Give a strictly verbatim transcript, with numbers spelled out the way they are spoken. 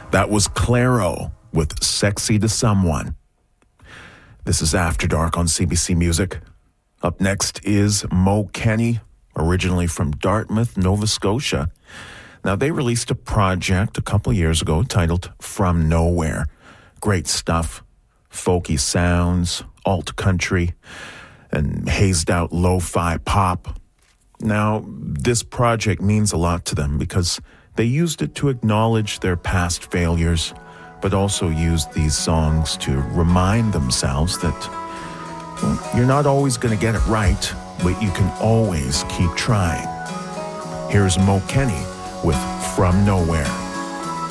That was Clairo with Sexy to Someone. This is After Dark on C B C Music. Up next is Mo Kenny, originally from Dartmouth, Nova Scotia. Now, they released a project a couple years ago titled From Nowhere. Great stuff. Folky sounds, alt country, and hazed out lo-fi pop. Now, this project means a lot to them because they used it to acknowledge their past failures, but also used these songs to remind themselves that, well, you're not always going to get it right, but you can always keep trying. Here's Mo Kenny with From Nowhere.